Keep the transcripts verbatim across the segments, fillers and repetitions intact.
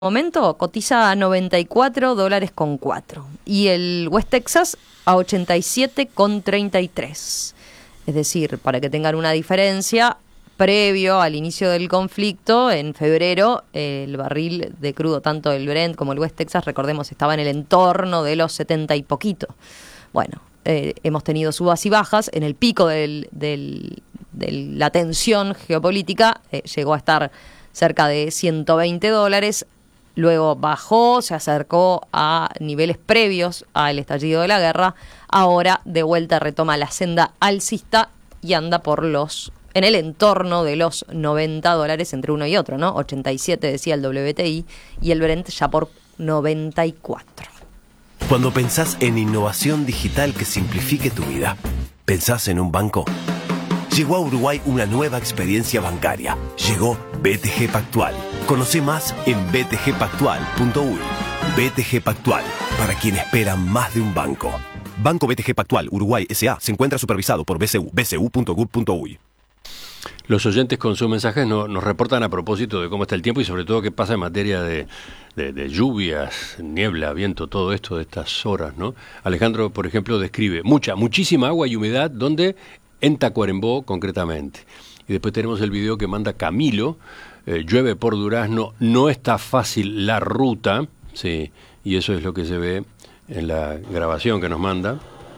momento cotiza a noventa y cuatro dólares con cuatro y el West Texas a ochenta y siete con treinta y tres. Es decir, para que tengan una diferencia, previo al inicio del conflicto, en febrero, eh, el barril de crudo, tanto el Brent como el West Texas, recordemos, estaba en el entorno de los setenta y poquito. Bueno, eh, hemos tenido subas y bajas. En el pico del, del, de la tensión geopolítica eh, llegó a estar cerca de ciento veinte dólares. Luego bajó, se acercó a niveles previos al estallido de la guerra. Ahora de vuelta retoma la senda alcista y anda por los, en el entorno de los noventa dólares entre uno y otro, ¿no? ochenta y siete decía el W T I y el Brent ya por noventa y cuatro. Cuando pensás en innovación digital que simplifique tu vida, ¿pensás en un banco? Llegó a Uruguay una nueva experiencia bancaria. Llegó B T G Pactual. Conoce más en b t g pactual punto u y. B T G Pactual, para quien espera más de un banco. Banco B T G Pactual, Uruguay S A, se encuentra supervisado por B C U, b c u punto gov punto u y. Los oyentes con sus mensajes no, nos reportan a propósito de cómo está el tiempo y sobre todo qué pasa en materia de, de, de lluvias, niebla, viento, todo esto de estas horas, ¿no? Alejandro, por ejemplo, describe mucha, muchísima agua y humedad, donde en Tacuarembó concretamente. Y después tenemos el video que manda Camilo, eh, llueve por Durazno, no está fácil la ruta, sí, y eso es lo que se ve en la grabación que nos manda.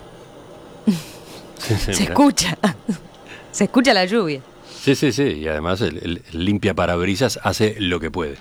Se, se escucha, se escucha la lluvia. Sí, sí, sí, y además el, el, el limpia parabrisas hace lo que puede.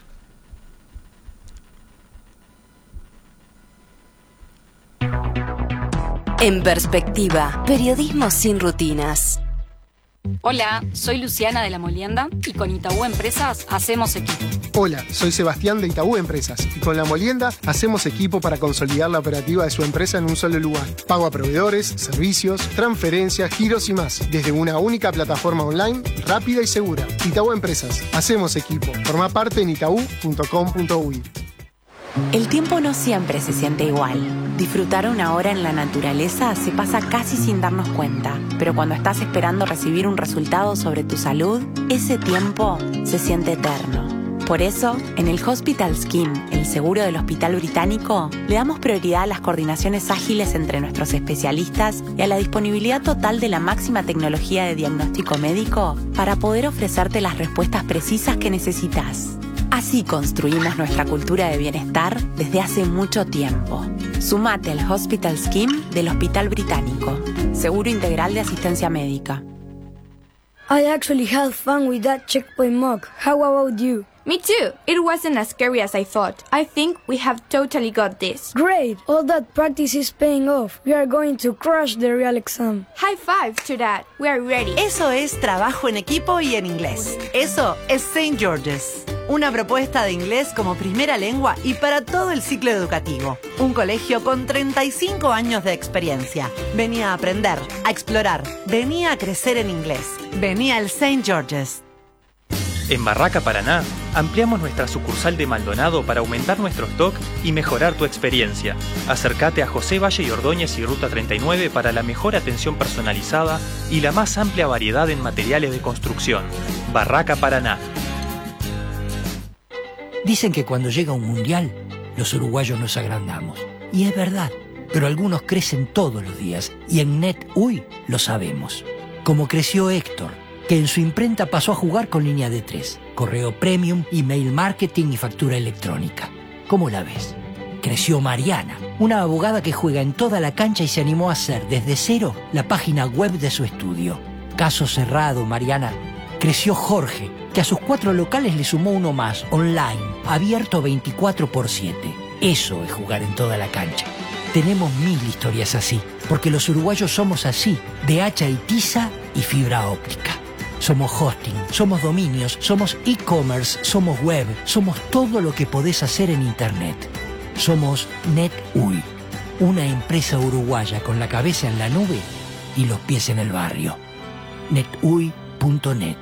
En Perspectiva, periodismo sin rutinas. Hola, soy Luciana de La Molienda y con Itaú Empresas hacemos equipo. Hola, soy Sebastián de Itaú Empresas y con La Molienda hacemos equipo para consolidar la operativa de su empresa en un solo lugar. Pago a proveedores, servicios, transferencias, giros y más, desde una única plataforma online, rápida y segura. Itaú Empresas, hacemos equipo. Forma parte en itaú punto com punto u y. El tiempo no siempre se siente igual. Disfrutar una hora en la naturaleza se pasa casi sin darnos cuenta, pero cuando estás esperando recibir un resultado sobre tu salud, ese tiempo se siente eterno. Por eso, en el Hospital Scheme, el seguro del Hospital Británico, le damos prioridad a las coordinaciones ágiles entre nuestros especialistas y a la disponibilidad total de la máxima tecnología de diagnóstico médico para poder ofrecerte las respuestas precisas que necesitas. Así construimos nuestra cultura de bienestar desde hace mucho tiempo. Sumate al Hospital Scheme del Hospital Británico. Seguro integral de asistencia médica. I actually had fun with that checkpoint mock. How about you? Me too. It wasn't as scary as I thought. I think we have totally got this. Great. All that practice is paying off. We are going to crush the real exam. High five to that. We are ready. Eso es trabajo en equipo y en inglés. Eso es Saint George's. Una propuesta de inglés como primera lengua y para todo el ciclo educativo. Un colegio con treinta y cinco años de experiencia. Venía a aprender, a explorar. Venía a crecer en inglés. Venía al Saint George's. En Barraca Paraná, ampliamos nuestra sucursal de Maldonado para aumentar nuestro stock y mejorar tu experiencia. Acércate a José Valle y Ordóñez y Ruta treinta y nueve para la mejor atención personalizada y la más amplia variedad en materiales de construcción. Barraca Paraná. Dicen que cuando llega un mundial, los uruguayos nos agrandamos. Y es verdad, pero algunos crecen todos los días y en NetUI lo sabemos. Como creció Héctor, que en su imprenta pasó a jugar con línea de tres, correo premium, email marketing y factura electrónica. ¿Cómo la ves? Creció Mariana, una abogada que juega en toda la cancha y se animó a hacer desde cero la página web de su estudio. Caso cerrado, Mariana. Creció Jorge, que a sus cuatro locales le sumó uno más, online, abierto veinticuatro por siete. Eso es jugar en toda la cancha. Tenemos mil historias así, porque los uruguayos somos así, de hacha y tiza y fibra óptica. Somos hosting, somos dominios, somos e-commerce, somos web, somos todo lo que podés hacer en Internet. Somos NetUI, una empresa uruguaya con la cabeza en la nube y los pies en el barrio. netui punto net.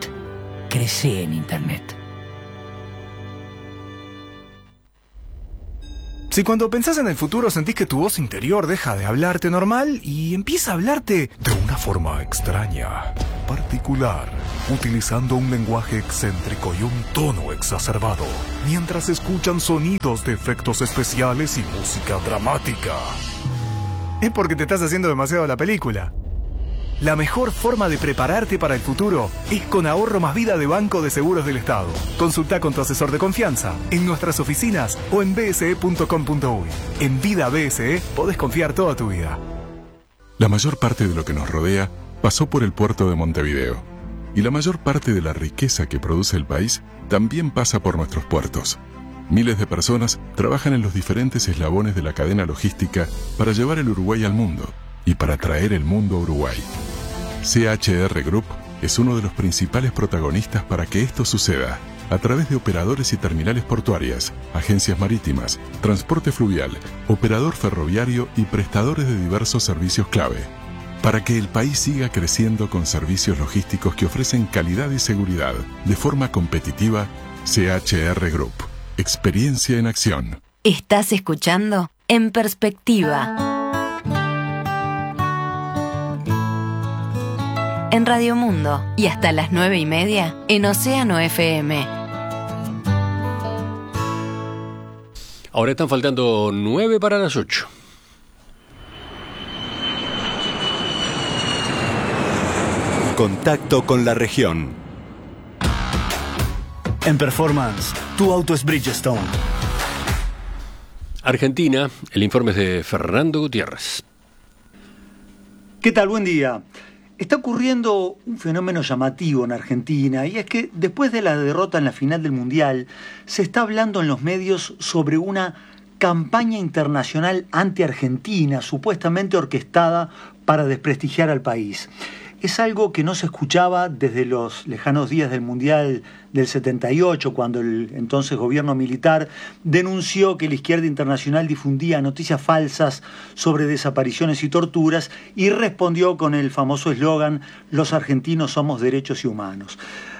Crece en Internet. Si cuando pensás en el futuro sentís que tu voz interior deja de hablarte normal y empieza a hablarte de una forma extraña, particular, utilizando un lenguaje excéntrico y un tono exacerbado, mientras escuchan sonidos de efectos especiales y música dramática, es porque te estás haciendo demasiado la película. La mejor forma de prepararte para el futuro es con Ahorro Más Vida de Banco de Seguros del Estado. Consulta con tu asesor de confianza en nuestras oficinas o en b s e punto com punto u y. En Vida B S E podés confiar toda tu vida. La mayor parte de lo que nos rodea pasó por el puerto de Montevideo. Y la mayor parte de la riqueza que produce el país también pasa por nuestros puertos. Miles de personas trabajan en los diferentes eslabones de la cadena logística para llevar el Uruguay al mundo y para traer el mundo a Uruguay. C H R Group es uno de los principales protagonistas para que esto suceda, a través de operadores y terminales portuarias, agencias marítimas, transporte fluvial, operador ferroviario y prestadores de diversos servicios clave. Para que el país siga creciendo con servicios logísticos que ofrecen calidad y seguridad de forma competitiva, C H R Group. Experiencia en acción. Estás escuchando En Perspectiva. En Radio Mundo y hasta las nueve y media en Océano F M. Ahora están faltando nueve para las ocho. Contacto con la región. En Performance, tu auto es Bridgestone. Argentina, el informe es de Fernando Gutiérrez. ¿Qué tal? Buen día. Está ocurriendo un fenómeno llamativo en Argentina, y es que después de la derrota en la final del Mundial, se está hablando en los medios sobre una campaña internacional anti-argentina, supuestamente orquestada para desprestigiar al país. Es algo que no se escuchaba desde los lejanos días del Mundial del setenta y ocho, cuando el entonces gobierno militar denunció que la izquierda internacional difundía noticias falsas sobre desapariciones y torturas, y respondió con el famoso eslogan «Los argentinos somos derechos y humanos».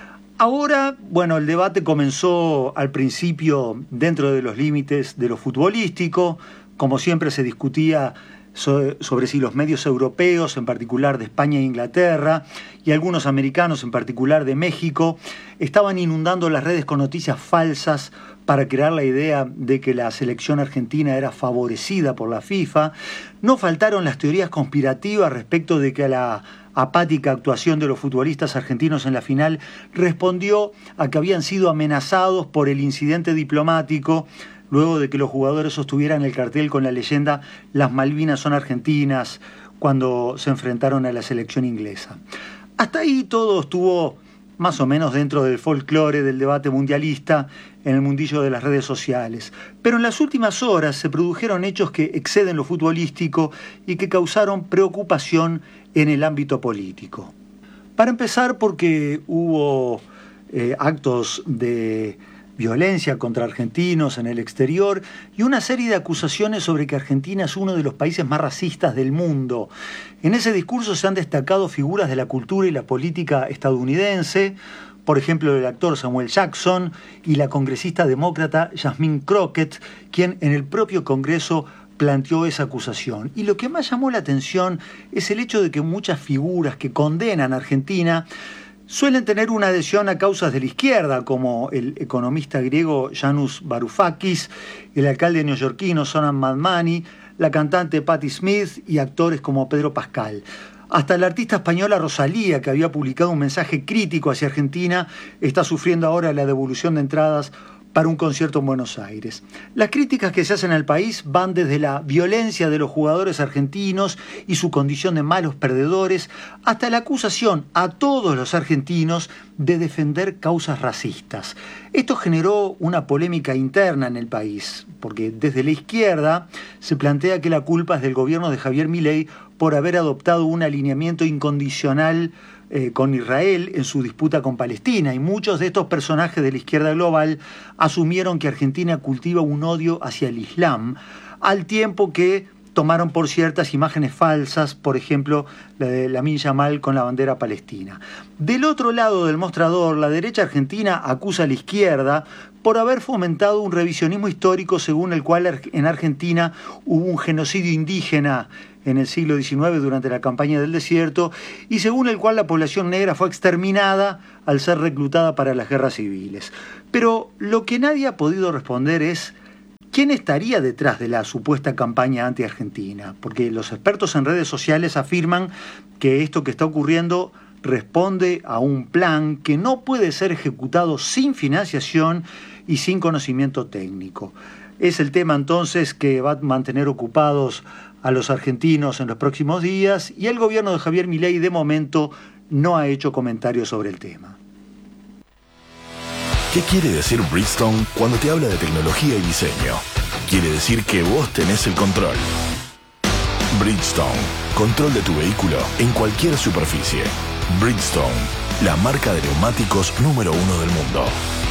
Ahora, bueno, el debate comenzó al principio dentro de los límites de lo futbolístico. Como siempre se discutía sobre si los medios europeos, en particular de España e Inglaterra, y algunos americanos, en particular de México, estaban inundando las redes con noticias falsas para crear la idea de que la selección argentina era favorecida por la FIFA. No faltaron las teorías conspirativas respecto de que a la apática actuación de los futbolistas argentinos en la final respondió a que habían sido amenazados por el incidente diplomático, luego de que los jugadores sostuvieran el cartel con la leyenda «Las Malvinas son argentinas», cuando se enfrentaron a la selección inglesa. Hasta ahí todo estuvo más o menos dentro del folclore del debate mundialista en el mundillo de las redes sociales. Pero en las últimas horas se produjeron hechos que exceden lo futbolístico y que causaron preocupación en el ámbito político. Para empezar, porque hubo eh, actos de violencia contra argentinos en el exterior y una serie de acusaciones sobre que Argentina es uno de los países más racistas del mundo. En ese discurso se han destacado figuras de la cultura y la política estadounidense, por ejemplo el actor Samuel Jackson y la congresista demócrata Jasmine Crockett, quien en el propio Congreso planteó esa acusación. Y lo que más llamó la atención es el hecho de que muchas figuras que condenan a Argentina suelen tener una adhesión a causas de la izquierda, como el economista griego Yanis Varoufakis, el alcalde neoyorquino Zoran Madmani, la cantante Patti Smith y actores como Pedro Pascal. Hasta la artista española Rosalía, que había publicado un mensaje crítico hacia Argentina, está sufriendo ahora la devolución de entradas para un concierto en Buenos Aires. Las críticas que se hacen al país van desde la violencia de los jugadores argentinos y su condición de malos perdedores, hasta la acusación a todos los argentinos de defender causas racistas. Esto generó una polémica interna en el país, porque desde la izquierda se plantea que la culpa es del gobierno de Javier Milei por haber adoptado un alineamiento incondicional Eh, con Israel en su disputa con Palestina, y muchos de estos personajes de la izquierda global asumieron que Argentina cultiva un odio hacia el Islam, al tiempo que tomaron por ciertas imágenes falsas, por ejemplo, la de Lamine Yamal con la bandera palestina. Del otro lado del mostrador, la derecha argentina acusa a la izquierda por haber fomentado un revisionismo histórico según el cual en Argentina hubo un genocidio indígena en el siglo diecinueve durante la campaña del desierto y según el cual la población negra fue exterminada al ser reclutada para las guerras civiles. Pero lo que nadie ha podido responder es ¿quién estaría detrás de la supuesta campaña anti-argentina? Porque los expertos en redes sociales afirman que esto que está ocurriendo responde a un plan que no puede ser ejecutado sin financiación y sin conocimiento técnico. Es el tema entonces que va a mantener ocupados a los argentinos en los próximos días y el gobierno de Javier Milei de momento no ha hecho comentarios sobre el tema. ¿Qué quiere decir Bridgestone cuando te habla de tecnología y diseño? Quiere decir que vos tenés el control. Bridgestone, control de tu vehículo en cualquier superficie. Bridgestone, la marca de neumáticos número uno del mundo.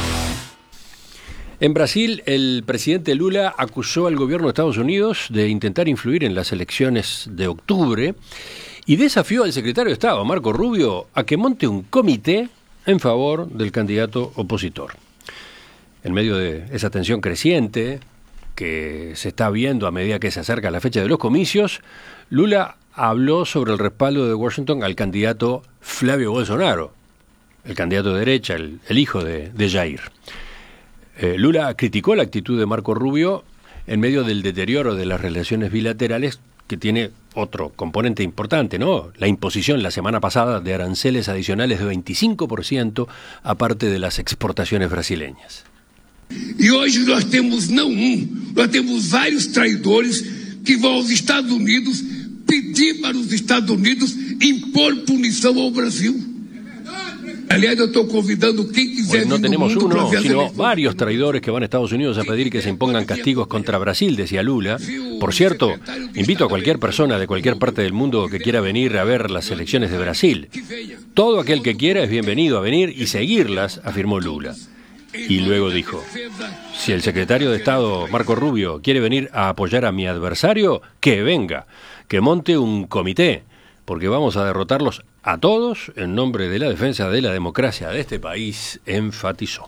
En Brasil, el presidente Lula acusó al gobierno de Estados Unidos de intentar influir en las elecciones de octubre y desafió al secretario de Estado, Marco Rubio, a que monte un comité en favor del candidato opositor. En medio de esa tensión creciente que se está viendo a medida que se acerca la fecha de los comicios, Lula habló sobre el respaldo de Washington al candidato Flavio Bolsonaro, el candidato de derecha, el, el hijo de, de Jair. Eh, Lula criticó la actitud de Marco Rubio en medio del deterioro de las relaciones bilaterales que tiene otro componente importante, ¿no? La imposición la semana pasada de aranceles adicionales de veinticinco por ciento aparte de las exportaciones brasileñas. E hoje nós temos não um, nós temos vários traidores que vão aos Estados Unidos pedir para os Estados Unidos impor punição ao Brasil. Aliás, eu estou convidando quem quiser. Pues no vir tenemos no mundo uno, para ver as sino eleições. varios traidores que van a Estados Unidos a pedir que se impongan castigos contra Brasil, decía Lula. Por cierto, invito a cualquier persona de cualquier parte del mundo que quiera venir a ver las elecciones de Brasil. Todo aquel que quiera es bienvenido a venir y seguirlas, afirmó Lula. Y luego dijo, si el secretario de Estado, Marco Rubio, quiere venir a apoyar a mi adversario, que venga, que monte un comité, porque vamos a derrotarlos a todos en nombre de la defensa de la democracia de este país, enfatizó.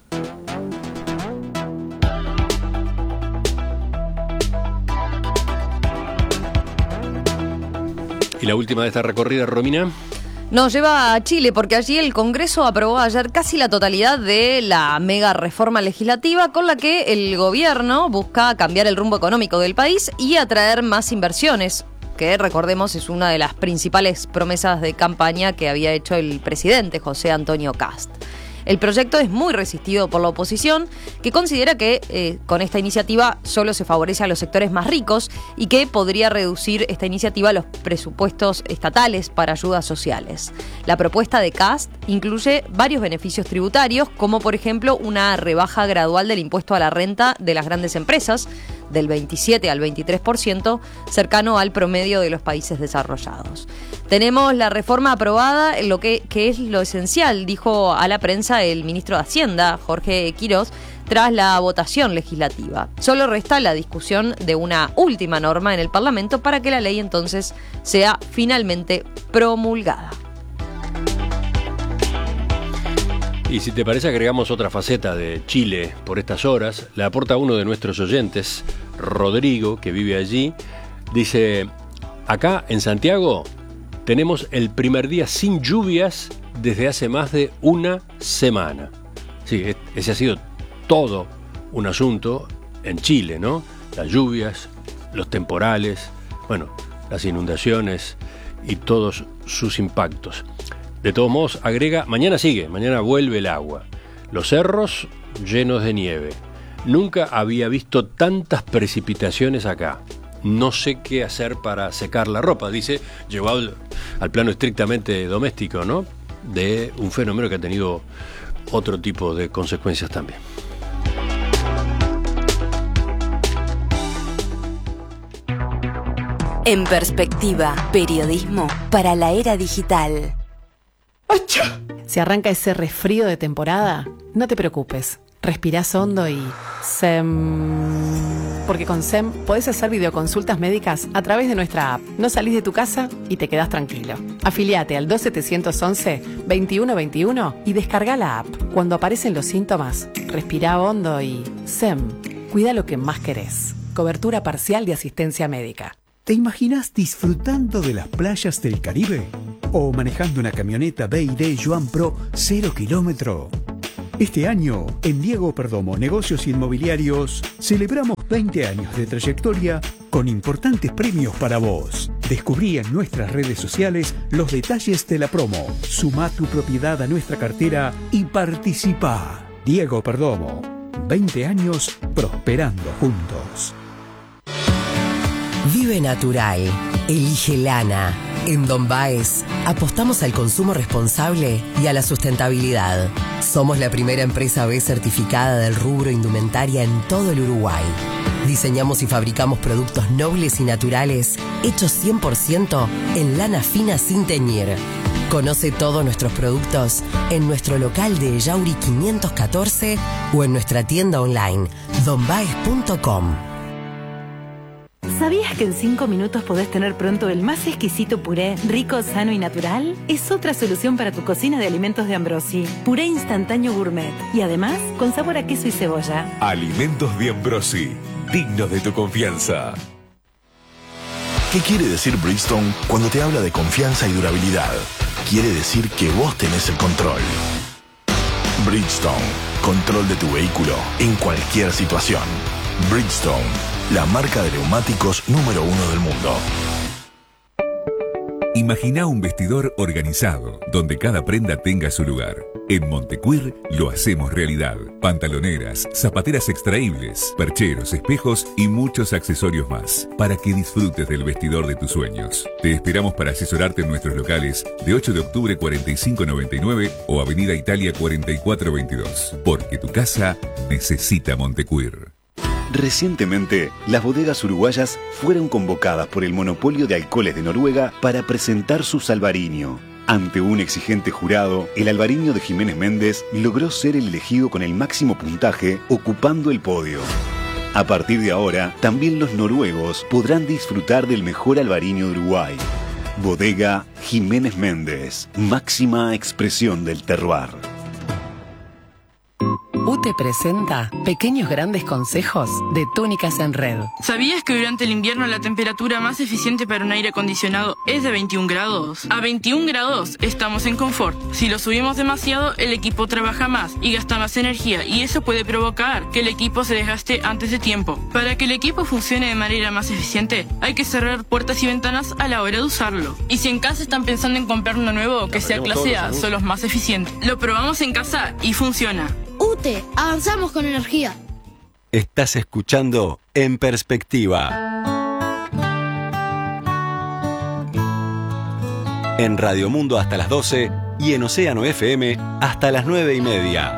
Y la última de esta recorrida, Romina. Nos lleva a Chile porque allí el Congreso aprobó ayer casi la totalidad de la mega reforma legislativa con la que el gobierno busca cambiar el rumbo económico del país y atraer más inversiones, que recordemos es una de las principales promesas de campaña que había hecho el presidente José Antonio Kast. El proyecto es muy resistido por la oposición, que considera que eh, con esta iniciativa solo se favorece a los sectores más ricos y que podría reducir esta iniciativa los presupuestos estatales para ayudas sociales. La propuesta de Kast incluye varios beneficios tributarios, como por ejemplo una rebaja gradual del impuesto a la renta de las grandes empresas, del veintisiete al veintitrés por ciento, cercano al promedio de los países desarrollados. Tenemos la reforma aprobada, lo que, que es lo esencial, dijo a la prensa el ministro de Hacienda, Jorge Quirós, tras la votación legislativa. Solo resta la discusión de una última norma en el Parlamento para que la ley entonces sea finalmente promulgada. Y si te parece, agregamos otra faceta de Chile por estas horas. La aporta uno de nuestros oyentes, Rodrigo, que vive allí. Dice, acá en Santiago tenemos el primer día sin lluvias desde hace más de una semana. Sí, ese ha sido todo un asunto en Chile, ¿no? Las lluvias, los temporales, bueno, las inundaciones y todos sus impactos. De todos modos, agrega, mañana sigue, mañana vuelve el agua. Los cerros llenos de nieve. Nunca había visto tantas precipitaciones acá. No sé qué hacer para secar la ropa, dice, llevado al, al plano estrictamente doméstico, ¿no? De un fenómeno que ha tenido otro tipo de consecuencias también. En perspectiva, periodismo para la era digital. Si arranca ese resfrío de temporada, no te preocupes. Respirás hondo y... Sem... Porque con S E M podés hacer videoconsultas médicas a través de nuestra app. No salís de tu casa y te quedás tranquilo. Afiliate al dos siete once, veintiuno veintiuno y descarga la app. Cuando aparecen los síntomas, respirá hondo y S E M. Cuida lo que más querés. Cobertura parcial de asistencia médica. ¿Te imaginas disfrutando de las playas del Caribe? ¿O manejando una camioneta B y D Joan Pro cero kilómetro? Este año, en Diego Perdomo Negocios Inmobiliarios, celebramos veinte años de trayectoria con importantes premios para vos. Descubrí en nuestras redes sociales los detalles de la promo. Sumá tu propiedad a nuestra cartera y participá. Diego Perdomo, veinte años prosperando juntos. Vive natural, elige lana. En Don Baez apostamos al consumo responsable y a la sustentabilidad. Somos la primera empresa B certificada del rubro indumentaria en todo el Uruguay. Diseñamos y fabricamos productos nobles y naturales hechos cien por ciento en lana fina sin teñir. Conoce todos nuestros productos en nuestro local de Yauri quinientos catorce o en nuestra tienda online don baez punto com. ¿Sabías que en cinco minutos podés tener pronto el más exquisito puré, rico, sano y natural? Es otra solución para tu cocina de alimentos de Ambrosi. Puré instantáneo gourmet. Y además, con sabor a queso y cebolla. Alimentos de Ambrosi. Dignos de tu confianza. ¿Qué quiere decir Bridgestone cuando te habla de confianza y durabilidad? Quiere decir que vos tenés el control. Bridgestone. Control de tu vehículo en cualquier situación. Bridgestone. La marca de neumáticos número uno del mundo. Imagina un vestidor organizado, donde cada prenda tenga su lugar. En Montecuir lo hacemos realidad. Pantaloneras, zapateras extraíbles, percheros, espejos y muchos accesorios más, para que disfrutes del vestidor de tus sueños. Te esperamos para asesorarte en nuestros locales de ocho de octubre cuarenta y cinco noventa y nueve o Avenida Italia cuarenta y cuatro veintidós, porque tu casa necesita Montecuir. Recientemente, las bodegas uruguayas fueron convocadas por el Monopolio de Alcoholes de Noruega para presentar su Salvarinho. Ante un exigente jurado, el albariño de Jiménez Méndez logró ser el elegido con el máximo puntaje, ocupando el podio. A partir de ahora, también los noruegos podrán disfrutar del mejor albariño de Uruguay. Bodega Jiménez Méndez, máxima expresión del terroir. U T E presenta Pequeños Grandes Consejos de Túnicas en Red. ¿Sabías que durante el invierno la temperatura más eficiente para un aire acondicionado es de veintiún grados? A veintiún grados estamos en confort. Si lo subimos demasiado, el equipo trabaja más y gasta más energía, y eso puede provocar que el equipo se desgaste antes de tiempo. Para que el equipo funcione de manera más eficiente, hay que cerrar puertas y ventanas a la hora de usarlo. Y si en casa están pensando en comprar uno nuevo que sea clase A, son los más eficientes. Lo probamos en casa y funciona. U T E, avanzamos con energía. Estás escuchando En Perspectiva. En Radio Mundo hasta las doce y en Océano F M hasta las nueve y media.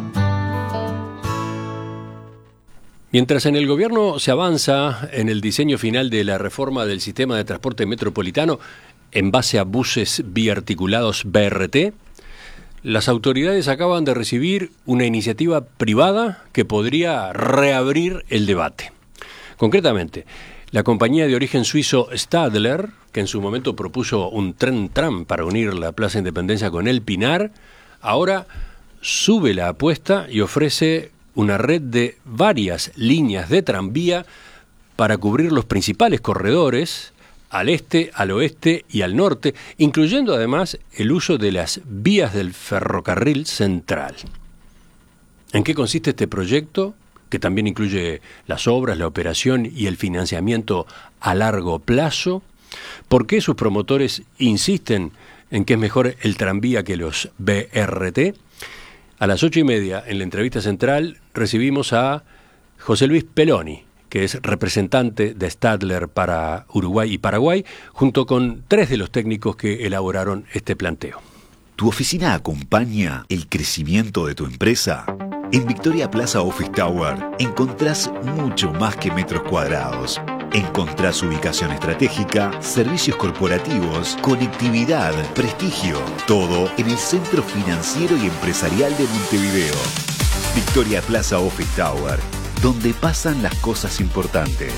Mientras en el gobierno se avanza en el diseño final de la reforma del sistema de transporte metropolitano en base a buses biarticulados B R T, las autoridades acaban de recibir una iniciativa privada que podría reabrir el debate. Concretamente, la compañía de origen suizo Stadler, que en su momento propuso un tren-tram para unir la Plaza Independencia con El Pinar, ahora sube la apuesta y ofrece una red de varias líneas de tranvía para cubrir los principales corredores al este, al oeste y al norte, incluyendo además el uso de las vías del ferrocarril central. ¿En qué consiste este proyecto? Que también incluye las obras, la operación y el financiamiento a largo plazo. ¿Por qué sus promotores insisten en que es mejor el tranvía que los B R T? A las ocho y media, en la entrevista central, recibimos a José Luis Peloni, que es representante de Stadler para Uruguay y Paraguay, junto con tres de los técnicos que elaboraron este planteo. ¿Tu oficina acompaña el crecimiento de tu empresa? En Victoria Plaza Office Tower encontrás mucho más que metros cuadrados. Encontrás ubicación estratégica, servicios corporativos, conectividad, prestigio. Todo en el centro financiero y empresarial de Montevideo. Victoria Plaza Office Tower. donde pasan las cosas importantes.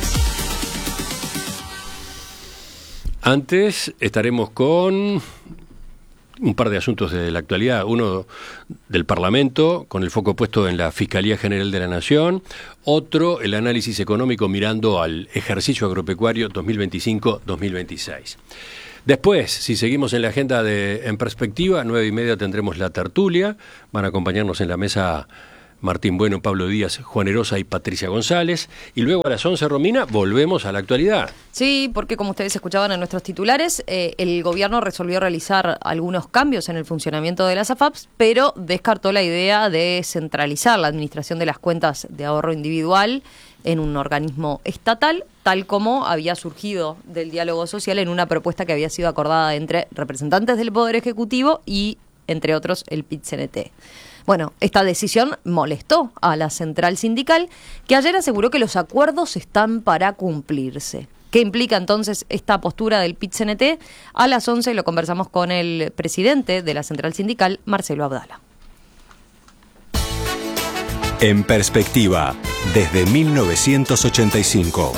Antes estaremos con un par de asuntos de la actualidad, uno del Parlamento, con el foco puesto en la Fiscalía General de la Nación, otro el análisis económico mirando al ejercicio agropecuario dos mil veinticinco dos mil veintiséis. Después, si seguimos en la agenda de En Perspectiva, a nueve y media tendremos la tertulia, van a acompañarnos en la mesa Martín Bueno, Pablo Díaz, Juan Erosa y Patricia González. Y luego a las once, Romina, volvemos a la actualidad. Sí, porque como ustedes escuchaban en nuestros titulares, eh, el gobierno resolvió realizar algunos cambios en el funcionamiento de las A F A Ps, pero descartó la idea de centralizar la administración de las cuentas de ahorro individual en un organismo estatal, tal como había surgido del diálogo social en una propuesta que había sido acordada entre representantes del Poder Ejecutivo y, entre otros, el P I T C N T. Bueno, esta decisión molestó a la central sindical, que ayer aseguró que los acuerdos están para cumplirse. ¿Qué implica entonces esta postura del P I T C N T? A las once lo conversamos con el presidente de la central sindical, Marcelo Abdala. En Perspectiva, desde mil novecientos ochenta y cinco.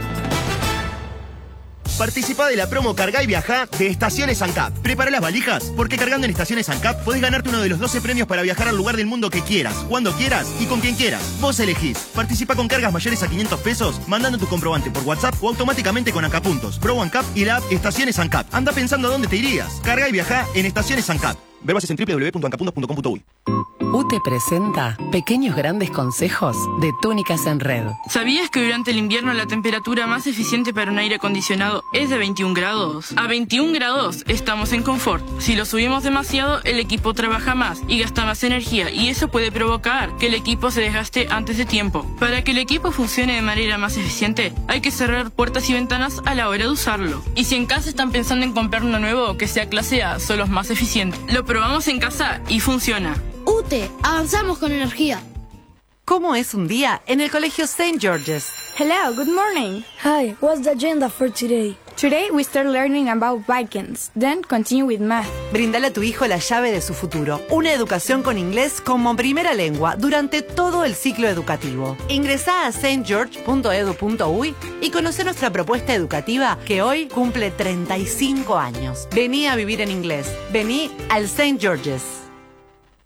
Participa de la promo Cargá y Viajá de Estaciones ANCAP. Prepara las valijas, porque cargando en Estaciones ANCAP podés ganarte uno de los doce premios para viajar al lugar del mundo que quieras, cuando quieras y con quien quieras. Vos elegís. Participa con cargas mayores a quinientos pesos, mandando tu comprobante por WhatsApp o automáticamente con ANCAP Puntos, Pro ANCAP y la app Estaciones ANCAP. Anda pensando a dónde te irías. Cargá y Viajá en Estaciones ANCAP. Ver bases en doble u doble u doble u punto ancapuntos punto com punto uy. U T E presenta Pequeños Grandes Consejos de Túnicas en Red. ¿Sabías que durante el invierno la temperatura más eficiente para un aire acondicionado es de veintiún grados? A veintiún grados estamos en confort. Si lo subimos demasiado, el equipo trabaja más y gasta más energía, y eso puede provocar que el equipo se desgaste antes de tiempo. Para que el equipo funcione de manera más eficiente, hay que cerrar puertas y ventanas a la hora de usarlo. Y si en casa están pensando en comprar uno nuevo que sea clase A, son los más eficientes. Lo probamos en casa y funciona. U T E, avanzamos con energía. ¿Cómo es un día en el Colegio Saint George's? Hello, good morning. Hi, what's the agenda for today? Today we start learning about Vikings, then continue with math. Brindale a tu hijo la llave de su futuro, una educación con inglés como primera lengua durante todo el ciclo educativo. Ingresá a saint george punto edu punto uy y conoce nuestra propuesta educativa que hoy cumple treinta y cinco años. Vení a vivir en inglés. Vení al Saint George's.